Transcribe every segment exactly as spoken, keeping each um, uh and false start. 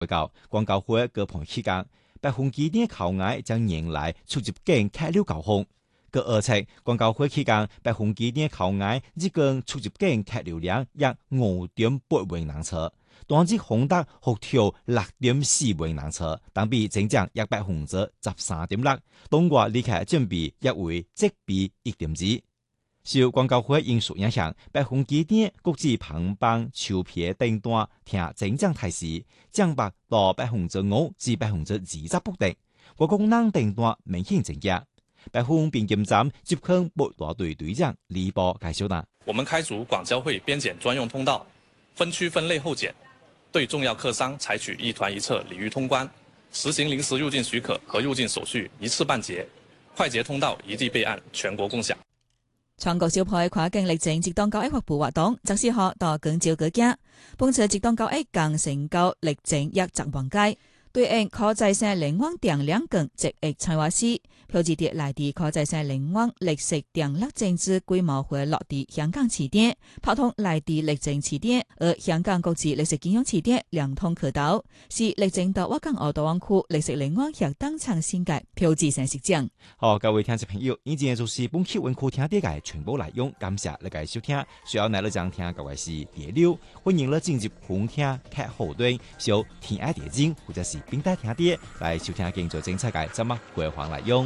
到广告会各盘期間，白鳳機電校外將迎來出入境客流高峰。個而且廣告會期間，白鳳機電校外一共出入境客流量約五點八萬人次，單日宏達復調六點四萬人次，同比增長約百分之十三點六。東莞旅客佔比約為即比一點二。受廣告會因素影響，白鳳機電國際航班籌票訂單呈增長態勢，降百到百分之五至百分之二十不等。國公人訂單明顯增加。白鳳邊檢站接坑北大隊隊長李波介紹啦： 我們開足廣交會邊檢專用通道，分區分類後檢，對重要客商採取一團一策禮遇通關，實行臨時入境許可和入境手續一次辦結，快捷通道一地備案，全國共享。 全國召開跨境歷程直當九一發布活動，則是學到更招個家，本次直當九一更成交歷程一十萬街，對應可再生能源電兩更直億採話師，標誌啲內地可再生能源綠色電力政治規模會落地香港起點，拍通內地歷程起點，而香港國際綠色金融起點兩通可到，是歷程到我港澳大灣區綠色能源協同創新嘅標誌性實證。 好，各位聽眾朋友，以前就是本期文庫聽啲嘅全部內容，感謝你嘅收聽。需要嚟到講聽嘅話是第六，歡迎你進入本聽客戶端，小天愛點睛或者是並帶聽啲來收聽更多精彩嘅節目回放內容。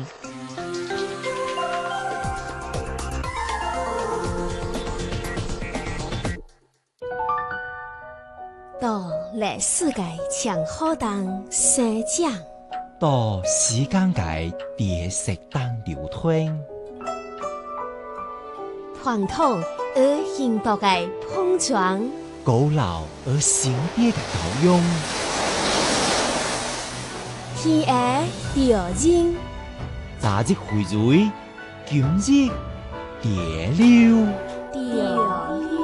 到歷史嘅長河當生長， 到時間嘅疊石當流吞， 傳統而幸福嘅碰撞， 古老而新啲嘅交融。 天涯調人， 昨日薈蕤，今日蝶溜。 調溜。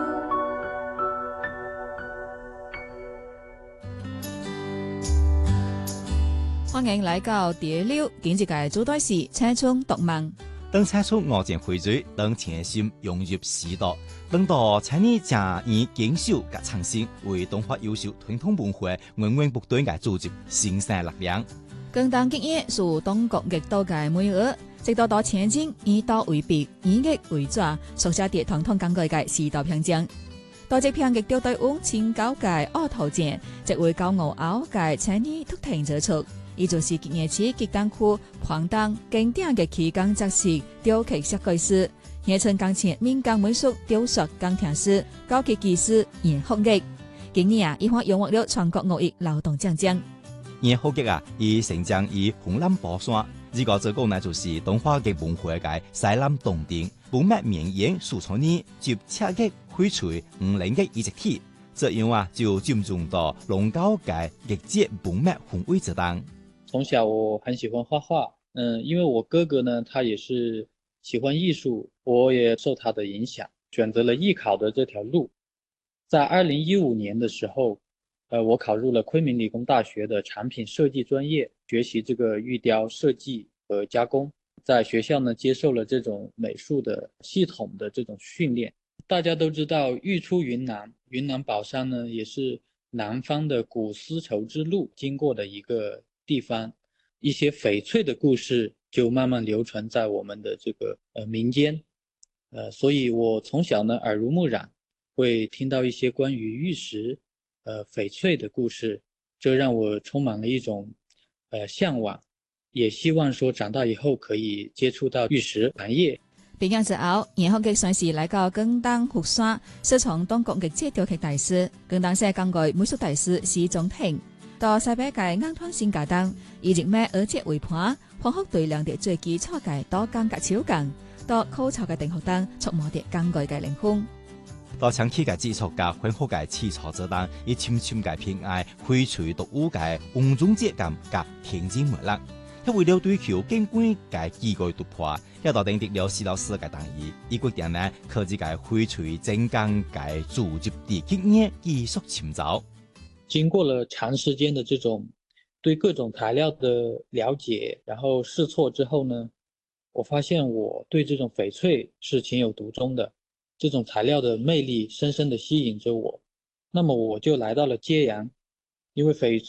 歡迎來到蝶溜，今日嘅主題是青春讀夢。 當青春我漸薈蕤，當潛心融入時代，等到青年正以堅守及創新，為東華優秀傳統文化源源不斷嘅組織新生力量。 更當今夜是東國極多嘅美學，直到到前進以刀為筆，以藝為紙，書寫啲傳統工具嘅時代篇章。到這篇極調對往前高嘅奧陶展，即為高傲傲嘅青年突停之處。伊就是今年起極當區狂當經典嘅期間雜誌雕刻設計師、現存鋼琴、民間美術、雕塑、鋼琴師、高級技師、研學藝。今年啊，伊還榮獲了全國五億勞動獎章。 研學藝啊，伊成長於紅藍寶山，呢個做講呢就是東華嘅文化嘅西南東定，本脈綿延數千年，接切嘅翡翠五零嘅一直體，這樣啊就進入到龍高嘅極節本脈氛圍之當。 從小我很喜歡畫畫，嗯，因為我哥哥呢，他也是喜歡藝術，我也受他的影響，選擇了藝考的這條路。在二零一五年的時候，呃，我考入了昆明理工大學的產品設計專業，學習這個玉雕設計和加工。在學校呢，接受了這種美術的系統的這種訓練。大家都知道，玉出雲南，雲南寶山呢，也是南方的古絲綢之路經過的一個地方，一些翡翠的故事就慢慢流傳在我們的這個呃民間，呃，所以我從小呢耳濡目染，會聽到一些關於玉石、呃翡翠的故事，這讓我充滿了一種呃向往，也希望說長大以後可以接觸到玉石行業。 畢業之後，研學嘅算是來到更當學生，師從東國嘅這雕刻大師，更當世港嘅美術大師施宗廷。到西北嘅硬團性階段，以及咩而且為伴，學學對兩啲最基礎嘅多工及超工，到考察嘅定學單，觸摸啲工具嘅靈魂。 到長期嘅基礎嘅混合嘅器材之當，以深深嘅偏愛翡翠獨有嘅黃種質感及天真美麗。佢為了追求更貴嘅技藝突破，要到定得了施老師嘅同意，伊決定呢，科技嘅翡翠精鋼嘅組織地經驗技術尋找。 經過了長時間的這種對各種材料的了解，然後試錯之後呢，我發現我對這種翡翠是情有獨鍾的，這種材料的魅力深深的吸引着我。那麼我就來到了揭陽，因為翡